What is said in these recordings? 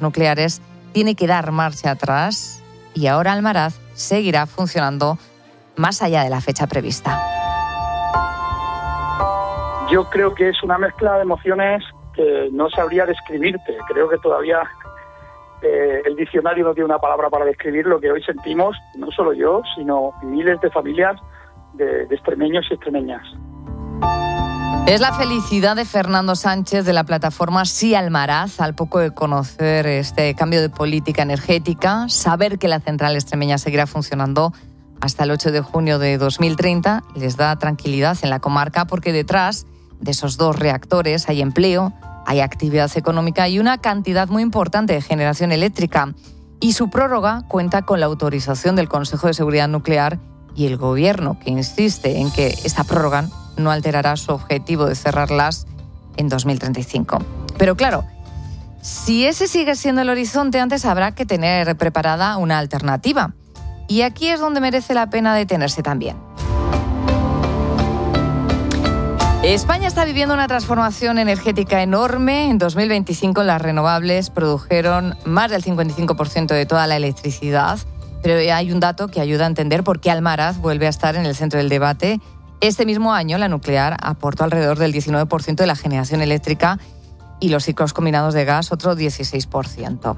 nucleares tiene que dar marcha atrás y ahora Almaraz seguirá funcionando más allá de la fecha prevista. Yo creo que es una mezcla de emociones que no sabría describirte. Creo que todavía el diccionario no tiene una palabra para describir lo que hoy sentimos, no solo yo, sino miles de familias de extremeños y extremeñas. Es la felicidad de Fernando Sánchez de la plataforma Sí Almaraz al poco de conocer este cambio de política energética, saber que la central extremeña seguirá funcionando hasta el 8 de junio de 2030, les da tranquilidad en la comarca porque detrás de esos 2 reactores hay empleo, hay actividad económica y una cantidad muy importante de generación eléctrica. Y su prórroga cuenta con la autorización del Consejo de Seguridad Nuclear y el Gobierno, que insiste en que esta prórroga no alterará su objetivo de cerrarlas en 2035. Pero claro, si ese sigue siendo el horizonte, antes habrá que tener preparada una alternativa. Y aquí es donde merece la pena detenerse también. España está viviendo una transformación energética enorme. En 2025 las renovables produjeron más del 55% de toda la electricidad. Pero hay un dato que ayuda a entender por qué Almaraz vuelve a estar en el centro del debate. Este mismo año la nuclear aportó alrededor del 19% de la generación eléctrica y los ciclos combinados de gas otro 16%.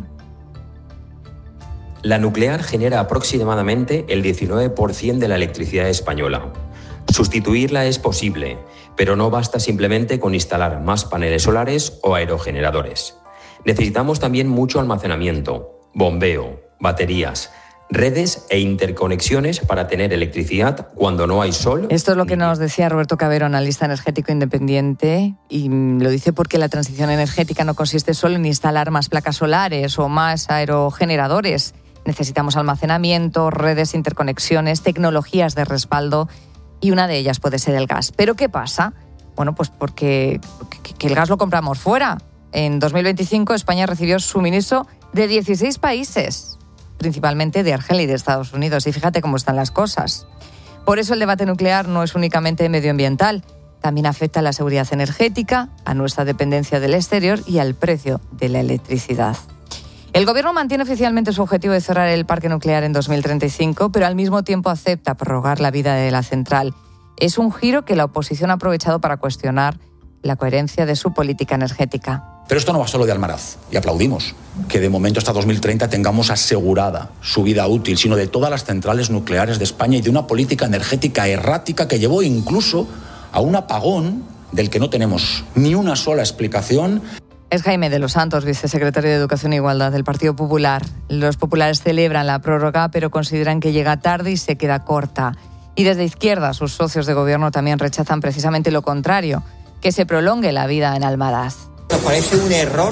La nuclear genera aproximadamente el 19% de la electricidad española. Sustituirla es posible, pero no basta simplemente con instalar más paneles solares o aerogeneradores. Necesitamos también mucho almacenamiento, bombeo, baterías, redes e interconexiones para tener electricidad cuando no hay sol. Esto es lo que nos decía Roberto Cabero, analista energético independiente, y lo dice porque la transición energética no consiste solo en instalar más placas solares o más aerogeneradores. Necesitamos almacenamiento, redes, interconexiones, tecnologías de respaldo, y una de ellas puede ser el gas. ¿Pero qué pasa? Bueno, pues porque el gas lo compramos fuera. En 2025 España recibió suministro de 16 países, principalmente de Argelia y de Estados Unidos. Y fíjate cómo están las cosas. Por eso el debate nuclear no es únicamente medioambiental, también afecta a la seguridad energética, a nuestra dependencia del exterior y al precio de la electricidad. El Gobierno mantiene oficialmente su objetivo de cerrar el parque nuclear en 2035, pero al mismo tiempo acepta prorrogar la vida de la central. Es un giro que la oposición ha aprovechado para cuestionar la coherencia de su política energética. Pero esto no va solo de Almaraz, y aplaudimos que de momento hasta 2030 tengamos asegurada su vida útil, sino de todas las centrales nucleares de España y de una política energética errática que llevó incluso a un apagón del que no tenemos ni una sola explicación. Es Jaime de los Santos, vicesecretario de Educación e Igualdad del Partido Popular. Los populares celebran la prórroga, pero consideran que llega tarde y se queda corta. Y desde Izquierda, sus socios de gobierno también rechazan precisamente lo contrario, que se prolongue la vida en Almaraz. Nos parece un error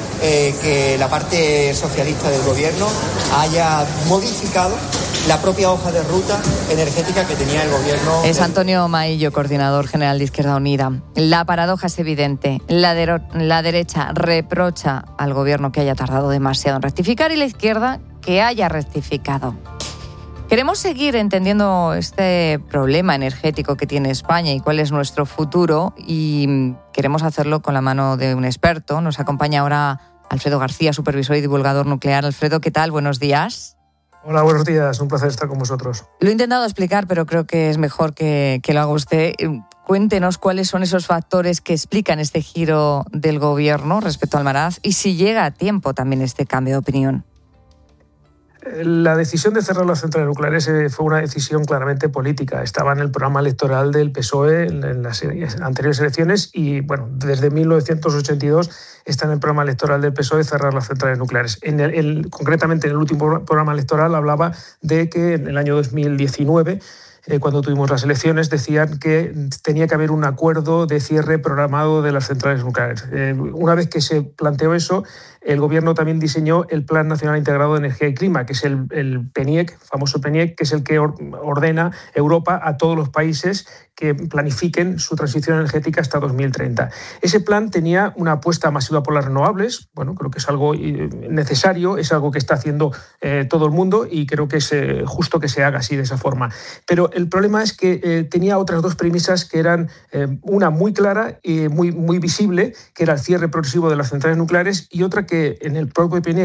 que la parte socialista del gobierno haya modificado la propia hoja de ruta energética que tenía el gobierno. Es Antonio Maillo, coordinador general de Izquierda Unida. La paradoja es evidente. La derecha reprocha al gobierno que haya tardado demasiado en rectificar y la izquierda que haya rectificado. Queremos seguir entendiendo este problema energético que tiene España y cuál es nuestro futuro, y queremos hacerlo con la mano de un experto. Nos acompaña ahora Alfredo García, supervisor y divulgador nuclear. Alfredo, ¿qué tal? Buenos días. Hola, buenos días. Un placer estar con vosotros. Lo he intentado explicar, pero creo que es mejor que lo haga usted. Cuéntenos cuáles son esos factores que explican este giro del gobierno respecto a Almaraz y si llega a tiempo también este cambio de opinión. La decisión de cerrar las centrales nucleares fue una decisión claramente política. Estaba en el programa electoral del PSOE en las anteriores elecciones y, bueno, desde 1982 está en el programa electoral del PSOE cerrar las centrales nucleares. Concretamente, en el último programa electoral hablaba de que en el año 2019, cuando tuvimos las elecciones, decían que tenía que haber un acuerdo de cierre programado de las centrales nucleares. Una vez que se planteó eso, el Gobierno también diseñó el Plan Nacional Integrado de Energía y Clima, que es el PNIEC, famoso PNIEC, que es el que ordena Europa a todos los países que planifiquen su transición energética hasta 2030. Ese plan tenía una apuesta masiva por las renovables. Bueno, creo que es algo necesario, es algo que está haciendo todo el mundo y creo que es justo que se haga así, de esa forma. Pero el problema es que tenía otras dos premisas que eran una muy clara y muy visible, que era el cierre progresivo de las centrales nucleares, y otra que en el propio PNIEC